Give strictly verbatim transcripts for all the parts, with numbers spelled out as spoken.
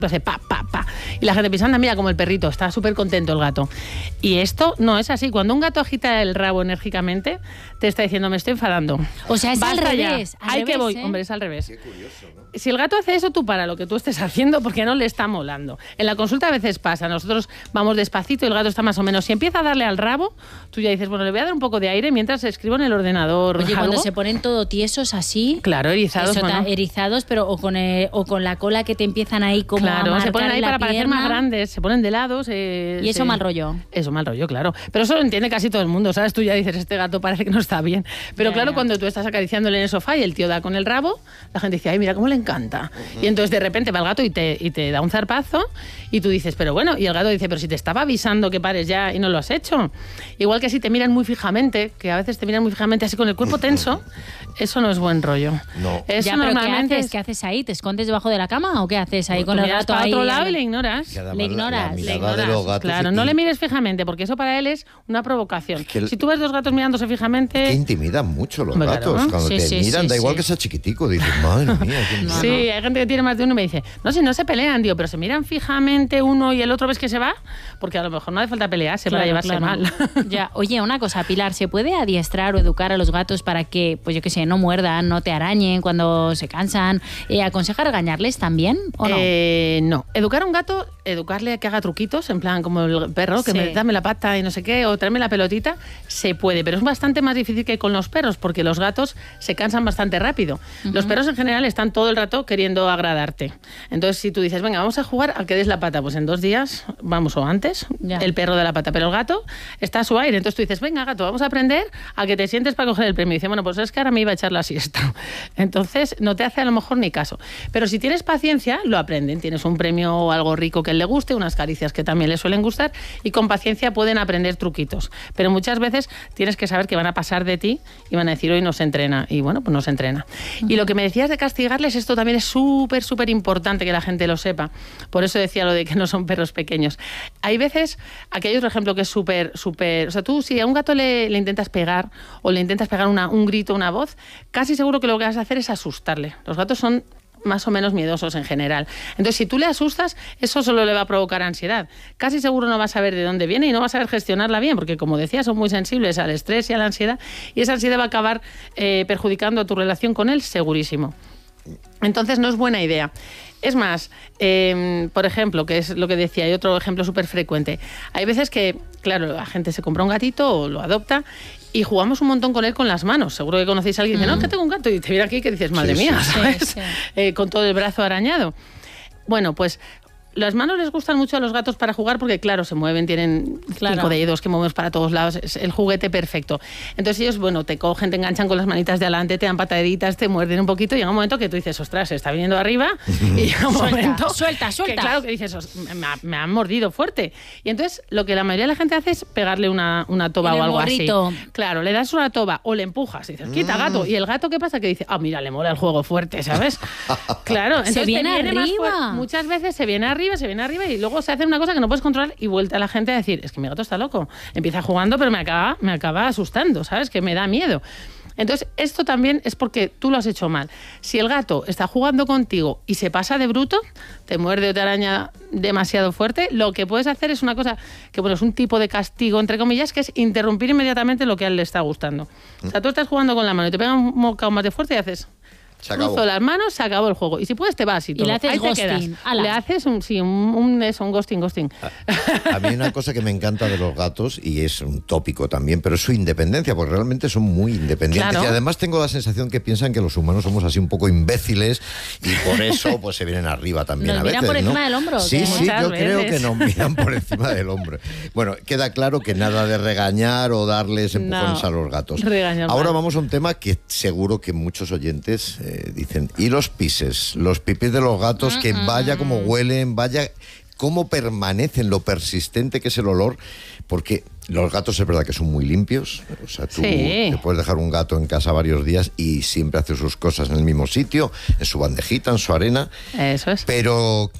hace pa, pa, pa. Y la gente piensa, anda, mira como el perrito, está súper contento el gato. Y esto no es así. Cuando un gato agita el rabo enérgicamente, te está diciendo, me estoy enfadando. O sea, es Basta al ya. revés. Al Ahí revés, que voy. ¿eh? Hombre, es al revés. Qué curioso, ¿no? Si el gato hace eso, tú para lo que tú estés haciendo porque no le está molando. En la consulta a veces pasa, nosotros vamos despacito y el gato está más o menos. Si empieza a darle al rabo, tú ya dices, bueno, le voy a dar un poco de aire mientras escribo en el ordenador. Oye, algo. cuando se ponen todo tiesos así... Claro, erizados. Eso, Bueno. erizados, pero o con, el, o con la cola que te empiezan ahí como Claro, a marcar se ponen ahí la para parecer pierna. más grandes, se ponen de lado. Se, Y eso se... mal rollo. Eso mal rollo, claro. Pero eso lo entiende casi todo el mundo, ¿sabes? Tú ya dices, este gato parece que no está bien. Pero Ya, claro, ya. cuando tú estás acariciándole en el sofá y el tío da con el rabo, la gente dice, ay, mira cómo le encanta. Uh-huh. Y entonces de repente va el gato y te, y te da un zarpazo y tú dices, pero bueno, y el gato dice, pero si te estaba avisando que pares ya y no lo has hecho. Igual que si te miran muy fijamente, que a veces te miran muy fijamente así con el cuerpo tenso, eso no es buen rollo. No. Eso Ya, pero normalmente ¿qué haces? es... ¿Qué haces ahí? ¿Te escondes debajo de la cama o qué haces ahí Pues con tú el miras gato para ahí? otro lado y le ignoras. Le ignoras, La le mirada ignoras. de los gatos Claro, y- no le mires fijamente, porque eso para él es una provocación. Es que el- Si tú ves dos gatos mirándose fijamente... Que intimidan mucho los Claro. gatos. Cuando Sí, te sí, miran, sí, da igual sí. que sea chiquitico. Dices, madre mía. qué No, Sí, miedo. hay gente que tiene más de uno y me dice, no, si no se pelean, digo, pero se miran fijamente uno y el otro ves que se va, porque a lo mejor no hace falta pelearse para Claro, llevarse claro. mal. Ya, oye, una cosa, Pilar, ¿se puede adiestrar o educar a los gatos para que, pues yo qué sé, no muerdan, no te arañen cuando se cansan? Eh, ¿Aconseja regañarles también o no? Eh, no. Educar a un gato, educarle a que haga truquitos, en plan como el perro, que Sí. me dame la pata y no sé qué, o tráeme la pelotita, se puede, pero es bastante más difícil que con los perros, porque los gatos se cansan bastante rápido. Uh-huh. Los perros en general están todo el rato queriendo agradarte. Entonces, si tú dices, venga, vamos a jugar a que des la pata, pues en dos días, vamos, o antes, Ya. el perro de la pata, pero el gato está a su aire. Entonces tú dices, venga, gato, vamos a aprender a que te sientes para coger el premio. Y dice, bueno, pues es que ahora me iba a echar la siesta. Entonces, no te hace a lo mejor ni caso. Pero si tienes paciencia, lo aprenden. Tienes un premio o algo rico que le guste, unas caricias que también le suelen gustar, y con paciencia pueden aprender truquitos. Pero muchas veces tienes que saber que van a pasar de ti y van a decir, hoy no se entrena. Y bueno, pues no se entrena. Uh-huh. Y lo que me decías de castigarles, esto también es súper, súper importante que la gente lo sepa. Por eso decía lo de que no son perros pequeños. Hay veces, aquí hay otro ejemplo que es súper, súper... O sea, tú si a un gato le, le intentas pegar o le intentas pegar una, un grito, una voz, casi seguro que lo que vas a hacer es asustarle. Los gatos son más o menos miedosos en general. Entonces, si tú le asustas, eso solo le va a provocar ansiedad. Casi seguro no vas a saber de dónde viene y no vas a saber gestionarla bien, porque como decía, son muy sensibles al estrés y a la ansiedad, y esa ansiedad va a acabar eh, perjudicando tu relación con él, segurísimo. Entonces, no es buena idea. Es más, eh, por ejemplo, que es lo que decía, hay otro ejemplo súper frecuente. Hay veces que, claro, la gente se compra un gatito o lo adopta y jugamos un montón con él con las manos. Seguro que conocéis a alguien que dice, mm. no, que tengo un gato, y te viene aquí que dices, madre sí, mía, sí, ¿sabes? Sí, sí. Eh, con todo el brazo arañado. Bueno, pues... Las manos les gustan mucho a los gatos para jugar porque, claro, se mueven, tienen claro. cinco dedos que movemos para todos lados, es el juguete perfecto. Entonces ellos, bueno, te cogen, te enganchan con las manitas de adelante, te dan pataditas, te muerden un poquito y llega un momento que tú dices, ostras, se está viniendo arriba y llega un suelta, momento... Suelta, suelta. Que, claro, que dices, me, ha, me han mordido fuerte. Y entonces lo que la mayoría de la gente hace es pegarle una, una toba o algo morrito. así. Claro, le das una toba o le empujas y dices, quita gato. Y el gato, ¿qué pasa? Que dice, ah, mira, le mola el juego fuerte, ¿sabes? Claro, entonces se viene, viene arriba. Más muchas veces se viene arriba, se viene arriba y luego se hace una cosa que no puedes controlar y vuelta a la gente a decir, es que mi gato está loco. Empieza jugando, pero me acaba, me acaba asustando, ¿sabes? Que me da miedo. Entonces, esto también es porque tú lo has hecho mal. Si el gato está jugando contigo y se pasa de bruto, te muerde o te araña demasiado fuerte, lo que puedes hacer es una cosa que, bueno, es un tipo de castigo, entre comillas, que es interrumpir inmediatamente lo que a él le está gustando. O sea, tú estás jugando con la mano y te pega un bocado más de fuerte y haces... Cruzo las manos, se acabó el juego. Y si puedes, te vas y todo. Y le haces Ahí te ghosting. quedas. Ala. Le haces un, sí, un, un, eso, un ghosting, ghosting. A, a mí una cosa que me encanta de los gatos, y es un tópico también, pero es su independencia, porque realmente son muy independientes. Claro. Y además tengo la sensación que piensan que los humanos somos así un poco imbéciles y por eso pues se vienen arriba también nos a veces. Nos miran por ¿no? encima del hombro. Sí, ¿qué? sí, Muchas yo veces. creo que nos miran por encima del hombro. Bueno, queda claro que nada de regañar o darles empujones No, a los gatos. regañar Ahora mal. vamos a un tema que seguro que muchos oyentes eh, dicen, ¿y los pises? Los pipis de los gatos, que vaya como huelen, vaya cómo permanecen, lo persistente que es el olor, porque los gatos es verdad que son muy limpios, o sea, tú Sí. te puedes dejar un gato en casa varios días y siempre hace sus cosas en el mismo sitio, en su bandejita, en su arena, Eso es. pero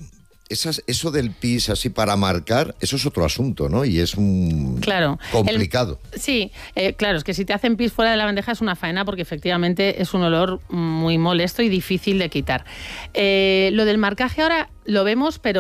esas, eso del pis así para marcar, eso es otro asunto, ¿no? Y es un claro, complicado. El, sí, eh, claro, es que si te hacen pis fuera de la bandeja es una faena porque efectivamente es un olor muy molesto y difícil de quitar. Eh, lo del marcaje ahora lo vemos, pero